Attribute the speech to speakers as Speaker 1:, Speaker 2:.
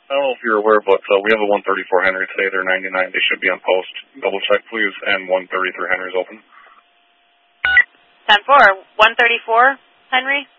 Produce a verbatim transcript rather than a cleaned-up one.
Speaker 1: I don't know if you're aware, but uh, we have a one thirty-four Henry today. They're ninety-nine. They should be on post. Double check, please. And one thirty-three Henry's open.
Speaker 2: ten four. one thirty-four Henry?